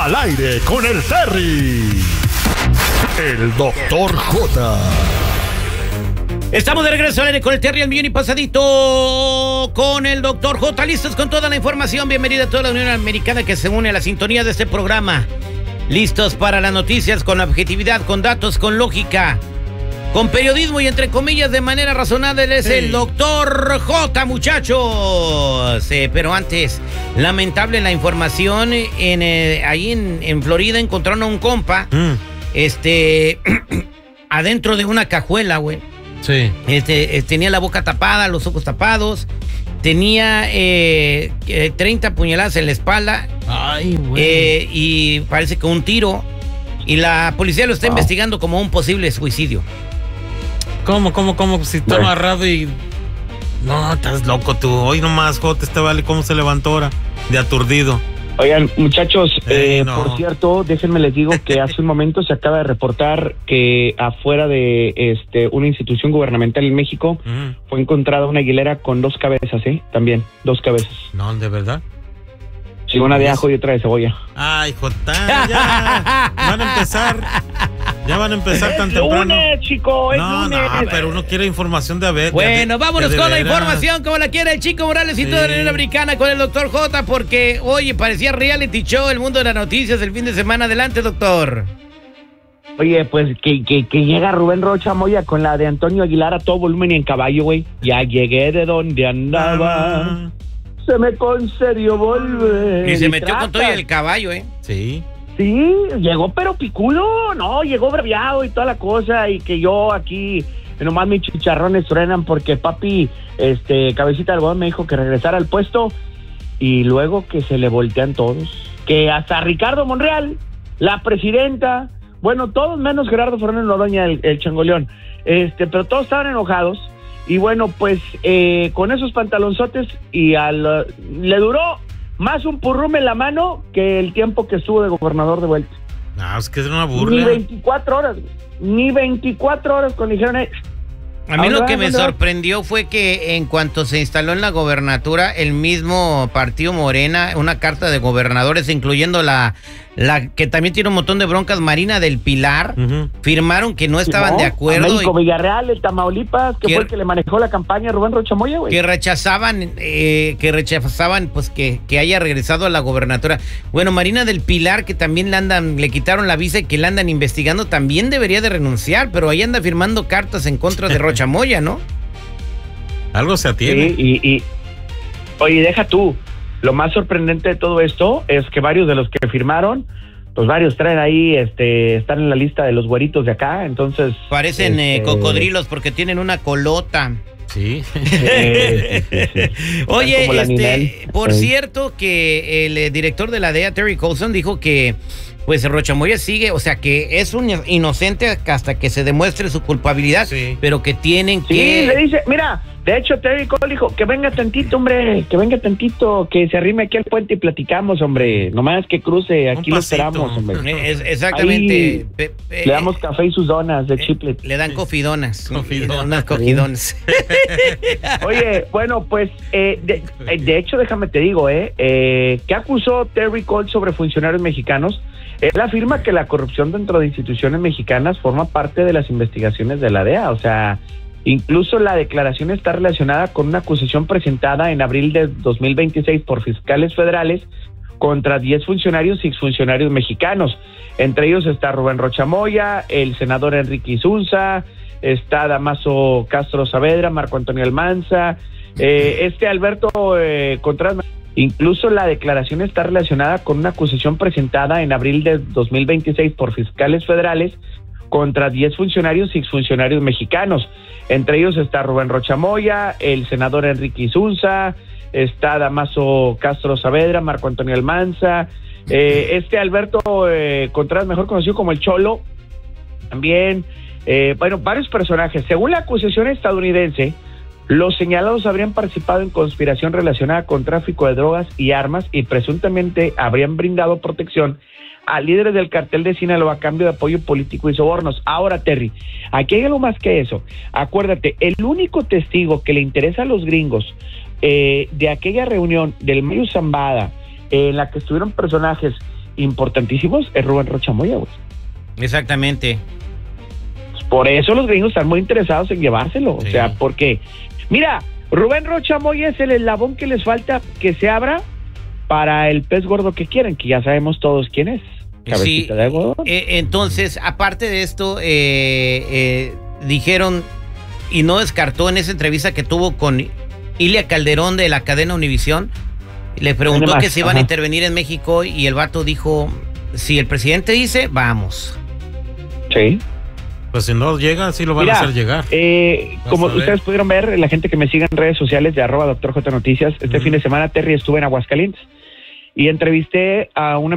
Al aire con el Terry. El Doctor J. Estamos de regreso al aire con el Terry al millón y pasadito con el Doctor J. Listos con toda la información. Bienvenida a toda la Unión Americana que se une a la sintonía de este programa. Listos para las noticias con objetividad, con datos, con lógica, con periodismo y entre comillas de manera razonable. Él es el Doctor J, muchachos. Pero antes, lamentable la información. Ahí en Florida encontraron a un compa adentro de una cajuela, güey. Sí. Tenía la boca tapada, los ojos tapados. Tenía 30 puñaladas en la espalda. Ay, güey. Y parece que un tiro. Y la policía lo está investigando como un posible suicidio. ¿Cómo? Si está amarrado y... No, estás loco tú. Hoy nomás, Jota, vale cómo se levantó ahora, de aturdido. Oigan, muchachos, no. por cierto, déjenme les digo que hace un momento se acaba de reportar que afuera de una institución gubernamental en México fue encontrada una aguilera con 2 cabezas, también, 2 cabezas. No, ¿de verdad? Sí, una de ajo y otra de cebolla. Ay, Jota, ya van a empezar tan temprano. Lunes, chico, es lunes. No, pero uno quiere información de haber. Bueno, vámonos con la información como la quiere el Chico Morales y toda la Unión Americana con el Doctor J, porque, oye, parecía reality show el mundo de las noticias el fin de semana. Adelante, doctor. Oye, pues que llega Rubén Rocha Moya con la de Antonio Aguilar a todo volumen y en caballo, güey. Ya llegué de donde andaba. Se me concedió volver. Y se metió con todo y el caballo, Sí. Sí, llegó pero picudo, no, llegó braviado y toda la cosa, y que yo aquí, nomás mis chicharrones truenan porque papi, cabecita de algodón me dijo que regresara al puesto, y luego que se le voltean todos, que hasta Ricardo Monreal, la presidenta, bueno, todos menos Gerardo Fernández Noroña, el changoleón, pero todos estaban enojados, y bueno, pues, con esos pantalonzotes, y le duró más un purrume en la mano que el tiempo que estuvo de gobernador de vuelta. No, es que es una burla. Ni 24 horas, güey. Ni 24 horas cuando dijeron... A mí lo que me sorprendió fue que en cuanto se instaló en la gobernatura, el mismo partido Morena, una carta de gobernadores, incluyendo la que también tiene un montón de broncas, Marina del Pilar, firmaron que no estaban de acuerdo. México, Villarreal, el Tamaulipas, que fue el que le manejó la campaña a Rubén Rocha Moya, güey. Que rechazaban pues que haya regresado a la gobernatura. Bueno, Marina del Pilar, que también le quitaron la visa y que la andan investigando, también debería de renunciar, pero ahí anda firmando cartas en contra de Rocha Moya, ¿no? Algo se atiene. Sí, oye, deja tú. Lo más sorprendente de todo esto es que varios de los que firmaron, pues varios traen ahí, están en la lista de los güeritos de acá, entonces... Parecen cocodrilos porque tienen una colota. Sí. Oye, por cierto que el director de la DEA, Terry Colson, dijo que pues Rocha Moya sigue, o sea, que es un inocente hasta que se demuestre su culpabilidad, pero que tienen que... Sí, le dice, mira, de hecho Terry Colson dijo, que venga tantito, hombre, que se arrime aquí al puente y platicamos, hombre, nomás que cruce, aquí lo esperamos, hombre. Exactamente. Le damos café y sus donas de chiplet. Le dan cofidonas. Unas cofidonas. Oye, bueno, pues, de hecho, déjame te digo, ¿qué acusó Terry Colson sobre funcionarios mexicanos? Él afirma que la corrupción dentro de instituciones mexicanas forma parte de las investigaciones de la DEA, o sea, incluso la declaración está relacionada con una acusación presentada en abril de 2026 por fiscales federales contra 10 funcionarios y exfuncionarios mexicanos. Entre ellos está Rubén Rocha Moya, el senador Enrique Isunza, está Damaso Castro Saavedra, Marco Antonio Almanza, Alberto Contreras. Incluso la declaración está relacionada con una acusación presentada en abril de 2026 por fiscales federales contra 10 funcionarios y exfuncionarios mexicanos. Entre ellos está Rubén Rocha Moya, el senador Enrique Isunza, está Damaso Castro Saavedra, Marco Antonio Almanza, Alberto Contreras, mejor conocido como el Cholo, también, varios personajes. Según la acusación estadounidense, los señalados habrían participado en conspiración relacionada con tráfico de drogas y armas y presuntamente habrían brindado protección a líderes del cartel de Sinaloa a cambio de apoyo político y sobornos. Ahora, Terry, aquí hay algo más que eso. Acuérdate, el único testigo que le interesa a los gringos de aquella reunión del Mayo Zambada, en la que estuvieron personajes importantísimos es Rubén Rocha Moya, güey. Exactamente. Pues por eso los gringos están muy interesados en llevárselo. Sí. O sea, porque, mira, Rubén Rocha Moya es el eslabón que les falta que se abra para el pez gordo que quieren, que ya sabemos todos quién es. Cabecita de algodón. Entonces, aparte de esto, dijeron y no descartó en esa entrevista que tuvo con Ilia Calderón de la cadena Univisión, le preguntó que si iban a intervenir en México y el vato dijo, si el presidente dice, vamos. Sí. Pues si no llega, sí lo van a hacer llegar. Como ustedes pudieron ver, la gente que me sigue en redes sociales de @Dr. J Noticias, este fin de semana Terry estuve en Aguascalientes y entrevisté a una